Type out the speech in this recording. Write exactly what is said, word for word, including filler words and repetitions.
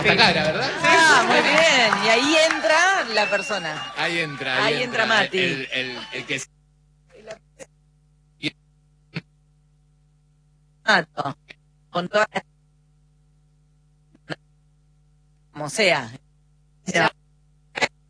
Hasta acá era, ¿verdad? Ah, muy bien. Y ahí entra la persona. Ahí entra, ahí, ahí entra, entra Mati. El, el, el que... Con toda la... como sea.